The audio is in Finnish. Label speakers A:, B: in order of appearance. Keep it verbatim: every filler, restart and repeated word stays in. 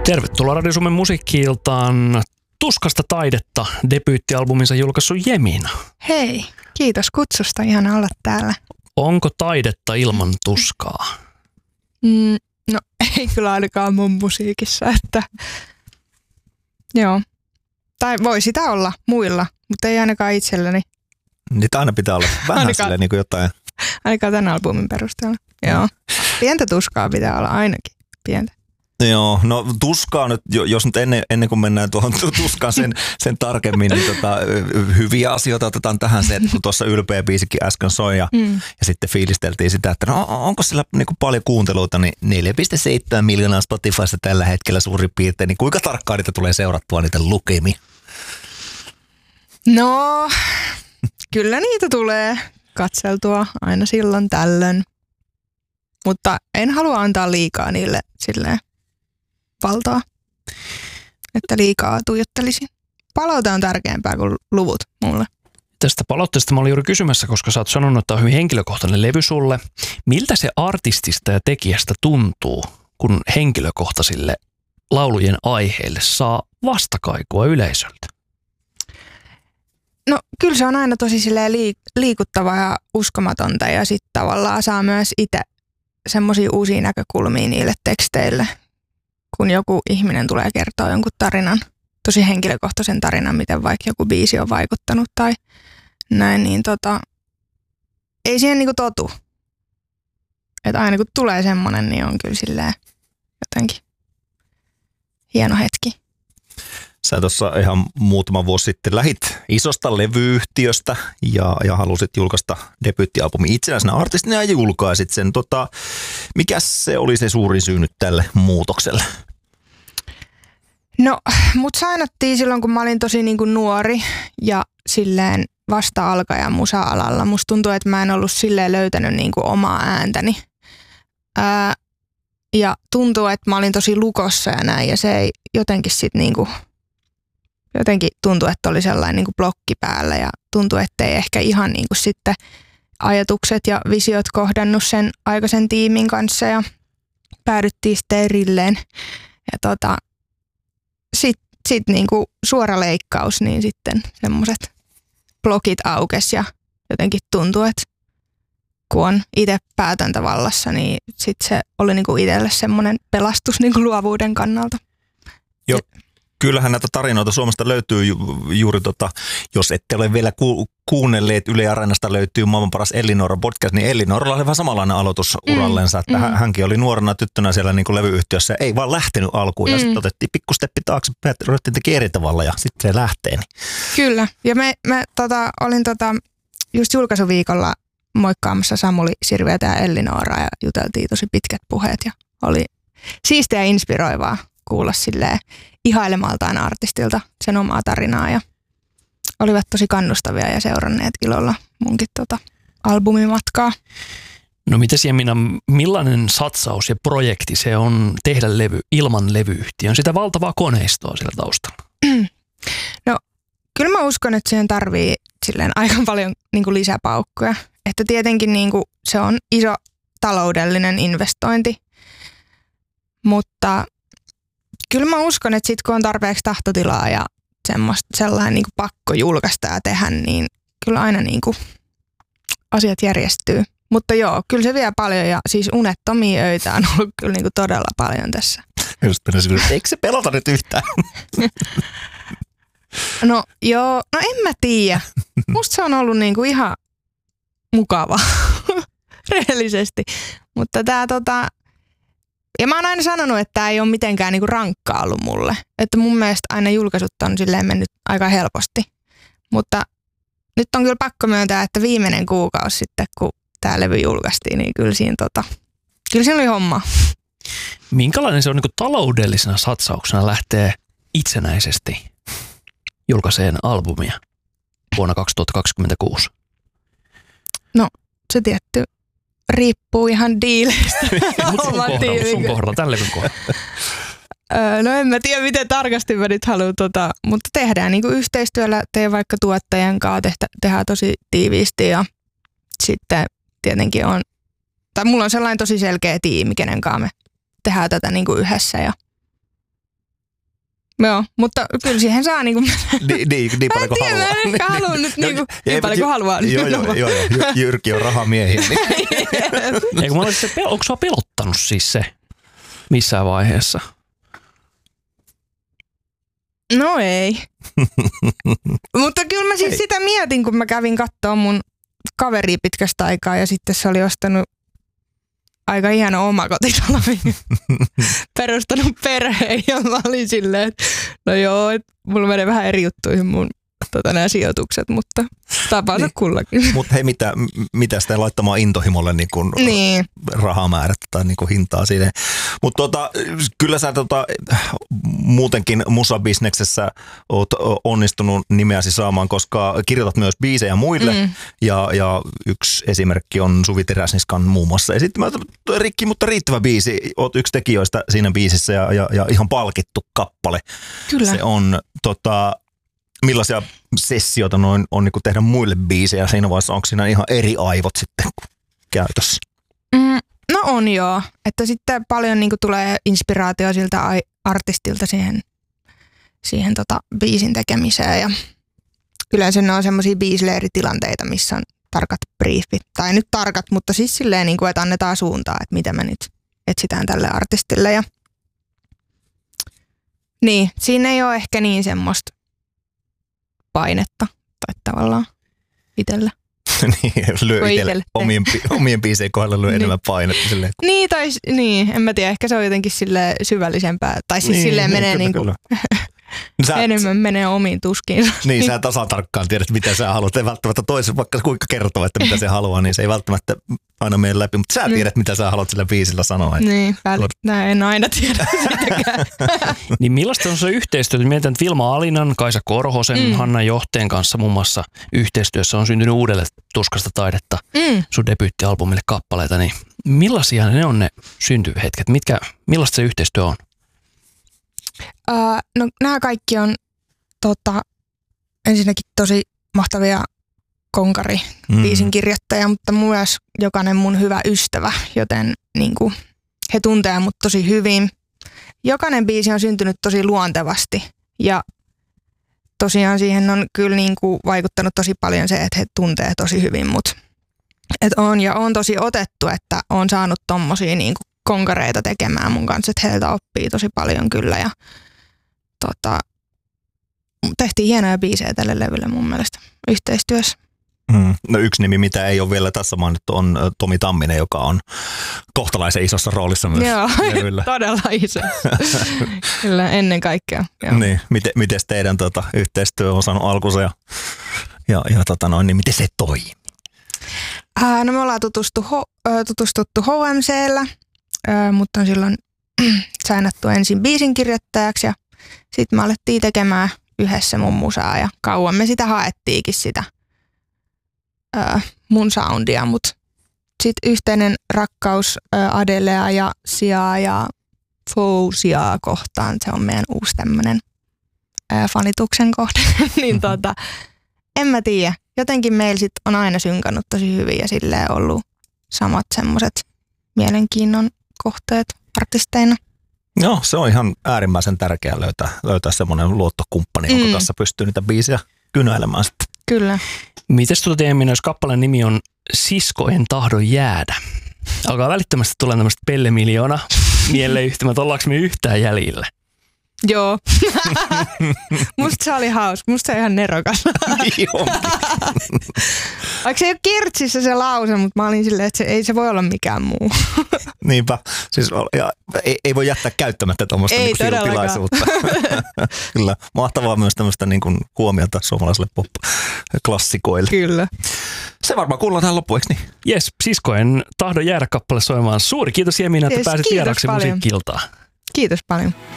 A: Tervetuloa Radio Suomen musiikki-iltaan. Tuskasta taidetta debyyttialbuminsa julkaissut Jemina.
B: Hei, kiitos kutsusta. Ihana olla täällä.
A: Onko taidetta ilman tuskaa?
B: Mm, no ei kyllä ainakaan mun musiikissa, että joo. Tai voi sitä olla muilla, mutta ei ainakaan itselläni.
C: Niitä aina pitää olla vähän silleen niin kuin jotain.
B: Ainakaan tämän albumin perusteella. Joo. Pientä tuskaa pitää olla ainakin. Pientä.
C: Joo, no tuskaa nyt, jos nyt ennen, ennen kuin mennään tuohon tuskaan sen, sen tarkemmin, niin tota, hyviä asioita otetaan tähän se, kun tuossa Ylpeä biisikin äsken soi ja, mm. ja sitten fiilisteltiin sitä, että no onko sillä niin kuin paljon kuunteluita, niin neljä pilkku seitsemän miljoonaa Spotifysta tällä hetkellä suurin piirtein, niin kuinka tarkkaan niitä tulee seurattua niitä lukemia?
B: No, kyllä niitä tulee katseltua aina silloin tällöin, mutta en halua antaa liikaa niille silleen valtaa, että liikaa tuijottelisin. Palaute on tärkeämpää kuin luvut mulle.
A: Tästä palautteesta mä olin juuri kysymässä, koska sä oot sanonut, että on hyvin henkilökohtainen levy sulle. Miltä se artistista ja tekijästä tuntuu, kun henkilökohtaisille laulujen aiheille saa vastakaikua yleisöltä?
B: No kyllä se on aina tosi silleen liikuttavaa ja uskomatonta ja sitten tavallaan saa myös itse semmoisia uusia näkökulmia niille teksteille, kun joku ihminen tulee kertoa jonkun tarinan, tosi henkilökohtaisen tarinan, miten vaikka joku biisi on vaikuttanut tai näin, niin tota, ei siihen niinku totu. Että aina kun tulee semmoinen, niin on kyllä silleen jotenkin hieno hetki.
C: Sä tuossa ihan muutama vuosi sitten lähit isosta levyyhtiöstä ja, ja halusit julkaista debyyttialbumin itsenäisenä artistina ja julkaisit sen. Tota, mikä se oli se suurin syy nyt tälle muutokselle?
B: No, mut sainattiin silloin, kun mä olin tosi niin kuin nuori ja silleen vasta-alkaja musa-alalla. Musta tuntuu, että mä en ollut silleen löytänyt niin kuin omaa ääntäni. Ää, ja tuntuu, että mä olin tosi lukossa ja näin ja se ei jotenkin sit niin kuin Jotenkin tuntui, että oli sellainen niin kuin blokki päällä ja tuntui, että ei ehkä ihan niin kuin sitten ajatukset ja visiot kohdannut sen aikaisen tiimin kanssa ja päädyttiin sitten erilleen. Ja tota, sitten sit niin kuin suora leikkaus, niin sitten semmoiset blokit aukesi ja jotenkin tuntui, että kun on itse päätäntävallassa, niin sitten se oli niin kuin itselle semmoinen pelastus niin kuin luovuuden kannalta.
C: Joo. Kyllähän näitä tarinoita Suomesta löytyy ju- juuri, tota, jos ette ole vielä ku- kuunnelleet, Yle Areenasta löytyy Maailman paras Ellinora podcast, niin Ellinoralla oli vähän samanlainen aloitus urallensa, että mm. hänkin oli nuorena tyttönä siellä niin kuin levyyhtiössä, ei vaan lähtenyt alkuun mm. ja sitten otettiin pikku-steppi taakse, ruvettiin tekemään eri tavalla ja sitten se lähtee. Niin.
B: Kyllä, ja me, me tota, olin tota, just julkaisuviikolla moikkaamassa Samuli Sirviötä ja Ellinoraa ja juteltiin tosi pitkät puheet ja oli siistiä ja inspiroivaa kuulla silleen ihailemaltaan artistilta sen omaa tarinaa ja olivat tosi kannustavia ja seuranneet ilolla munkin tota albumimatkaa.
A: No mites Jemina, millainen satsaus ja projekti se on tehdä levy ilman levyyhtiön, sitä valtavaa koneistoa siellä taustalla?
B: No kyllä mä uskon, että siihen tarvii silleen aika paljon niin kuin lisäpaukkuja. Että tietenkin niin kuin se on iso taloudellinen investointi, mutta kyllä mä uskon, että sit kun on tarpeeksi tahtotilaa ja sellainen niin kuin pakko julkaista ja tehdä, niin kyllä aina niin kuin asiat järjestyy. Mutta joo, kyllä se vie paljon ja siis unettomia öitä on ollut kyllä niin kuin todella paljon tässä.
C: Eikö se pelota nyt yhtään?
B: No joo, no en mä tiedä. Musta se on ollut niin kuin ihan mukava, rehellisesti. Mutta tää tota... Ja mä oon aina sanonut, että tää ei ole mitenkään niinku rankkaa ollut mulle. Että mun mielestä aina julkaisut on silleen mennyt aika helposti. Mutta nyt on kyllä pakko myöntää, että viimeinen kuukausi sitten, kun tää levy julkaistiin, niin kyllä siinä, tota, kyllä siinä oli homma.
A: Minkälainen se on niinku taloudellisena satsauksena lähtee itsenäisesti julkaiseen albumia vuonna kaksituhattakaksikymmentäkuusi?
B: No se tietty riippuu ihan diileistä.
A: Mutta sun kohdalla, sun kohdalla, tämän levyn kohdalla.
B: Öö, no en mä tiedä, miten tarkasti mä nyt haluan, tota, mutta tehdään niinku yhteistyöllä, teen vaikka tuottajan kanssa, tehtä, tehdään tosi tiiviisti ja sitten tietenkin on, tai mulla on sellainen tosi selkeä tiimi, kenen kanssa me tehdään tätä niinku yhdessä ja Joo, mutta kyllä siihen saa niinku...
C: Niin, niin, niin paljon kuin haluaa.
B: Mä en ehkä halua nyt niinku, niin paljon kuin haluaa.
C: Joo, joo, joo, joo. Jyrki on rahamiehiä. Niin.
A: Eikö mä olisin, onko sua pelottanut siis se missään vaiheessa?
B: No ei. Mutta kyllä mä siis ei. Sitä mietin, kun mä kävin katsoa mun kaveria pitkästä aikaa ja sitten se oli ostanut aika hieno omakotitalo, perustanut perheen ja mä olin silleen, että no joo, että mulla menee vähän eri juttuihin mun tota, nämä sijoitukset, mutta tapansa niin. Kullakin.
C: Mutta hei, mitä, mitä sitä laittamaan intohimolle niin kun niin. rahamäärättä tai niin kun hintaa siinä. Mutta tota, kyllä sä tota, muutenkin musabisneksessä oot onnistunut nimeäsi saamaan, koska kirjoitat myös biisejä muille mm. ja, ja yksi esimerkki on Suvi Teräsniskan muun muassa esittämä Rikki, mutta riittävä biisi. Oot yksi tekijöistä siinä biisissä ja, ja, ja ihan palkittu kappale.
B: Kyllä.
C: Se on tota... Millaisia sessioita noin on niin kuin tehdä muille biisejä siinä vaiheessa? Onko siinä ihan eri aivot sitten käytössä?
B: Mm, no on joo. Että sitten paljon niin kuin tulee inspiraatio siltä artistilta siihen, siihen tota biisin tekemiseen. Ja yleensä ne on semmoisia biisileiritilanteita, missä on tarkat briefit. Tai nyt tarkat, mutta siis silleen, niin kuin, että annetaan suuntaa, että mitä me nyt etsitään tälle artistille. Ja niin, siinä ei ole ehkä niin semmoista painetta tai tavallaan itsellä.
C: Niin, lyö itselle omien, omien biisien kohdalla lyö niin. Enemmän painetta. Silleen.
B: Niin, tai niin, en mä tiedä, ehkä se on jotenkin silleen syvällisempää. Tai siis niin, silleen niin, menee kyllä, niin kuin, sä, enemmän menee omiin tuskiinsa.
C: Niin, sä tasan tarkkaan tiedät, mitä sä haluat. Ei välttämättä toisen, vaikka kuinka kertoo, että mitä se haluaa, niin se ei välttämättä aina mene läpi. Mutta sä tiedät, mitä sä haluat sillä biisillä sanoa.
B: Niin, välttämättä en aina tiedä sitäkään.
A: Niin millaista on se yhteistyö? Mietitään Vilma Alinan, Kaisa Korhosen, mm. Hanna Johteen kanssa muun muassa yhteistyössä on syntynyt uudelle Tuskasta taidetta mm. sun debyyttialbumille kappaleita. Niin millaisia ne on ne syntyhetket? Mitkä, millaista se yhteistyö on?
B: Uh, no nämä kaikki on tota, ensinnäkin tosi mahtavia konkari-biisin kirjoittajia, mutta myös jokainen mun hyvä ystävä, joten niin kuin, he tuntee mut tosi hyvin. Jokainen biisi on syntynyt tosi luontevasti ja tosiaan siihen on kyllä niin kuin vaikuttanut tosi paljon se, että he tuntee tosi hyvin mut. Et on ja on tosi otettu, että on saanut tommosia niin kuin konkareita tekemään mun kanssa, että heiltä oppii tosi paljon kyllä ja tota, tehtiin hienoja biisejä tälle levylle mun mielestä yhteistyössä.
C: Mm. No yksi nimi, mitä ei ole vielä tässä mainittu, on Tomi Tamminen, joka on kohtalaisen isossa roolissa myös.
B: Joo, todella iso. Kyllä, ennen kaikkea.
C: Niin, miten, miten teidän tota, yhteistyö on saanut alkunsa ja, ja, ja tota noin, niin miten se toimii?
B: Ää, no me ollaan tutustu, ho, tutustuttu H M C:llä, ää, mutta on silloin sainattu ensin biisinkirjoittajaksi ja sitten me alettiin tekemään yhdessä mun musaa ja kauan me sitä haettiinkin sitä ää, mun soundia, mutta sitten yhteinen rakkaus ää, Adelea ja Siaa ja Fousiaa kohtaan, se on meidän uusi tämmönen ää, fanituksen kohde, niin tota, en mä tiedä. Jotenkin meillä sit on aina synkannut tosi hyvin ja silleen ollut samat semmoiset mielenkiinnon kohteet artisteina.
C: Joo, se on ihan äärimmäisen tärkeää löytää, löytää semmoinen luottokumppani, mm. jonka kanssa pystyy niitä biisejä kynäilemään sitten.
B: Kyllä.
A: Mites tuota Tieminen, jos kappaleen nimi on Sisko en tahdo jäädä? Alkaa välittömästi tulla tämmöistä Pelle Miljoona mieleyhtymät, ollaanko me yhtään jäljillä?
B: Joo. Musta se oli hauska. Musta se on ihan nerokas.
C: Joo.
B: Vaikka se ei ole kirtsissä se lause, mutta mä olin silleen, että se, ei se voi olla mikään muu.
C: Niinpä. Siis, ja, ei, ei voi jättää käyttämättä tuommoista niin tilaisuutta. Kyllä. Mahtavaa myös tämmöistä niin kuin huomiota suomalaisille pop-klassikoille.
B: Kyllä.
C: Se varmaan kuullaan tähän loppuun, eikö niin?
A: Jes, Sisko en tahdo jäädä kappale soimaan. Suuri kiitos Jemina, että yes, pääsit vieraksi musiikkiltaan.
B: Kiitos paljon.